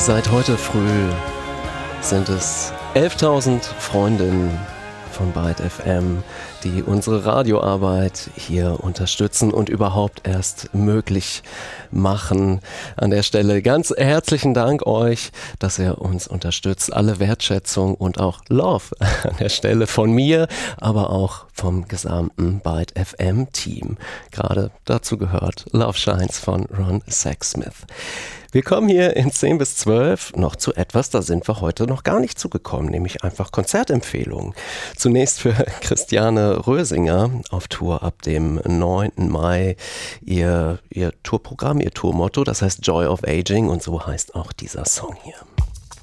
Seit heute früh sind es 11.000 Freundinnen von Byte FM, die unsere Radioarbeit hier unterstützen und überhaupt erst möglich machen. An der Stelle ganz herzlichen Dank euch, dass ihr uns unterstützt. Alle Wertschätzung und auch Love an der Stelle von mir, aber auch vom gesamten Byte FM Team. Gerade dazu gehört Love Shines von Ron Sexsmith. Wir kommen hier in 10 bis 12 noch zu etwas, da sind wir heute noch gar nicht zugekommen, nämlich einfach Konzertempfehlungen. Zunächst für Christiane Rösinger auf Tour ab dem 9. Mai ihr Tourprogramm, ihr Tourmotto, das heißt Joy of Aging und so heißt auch dieser Song hier.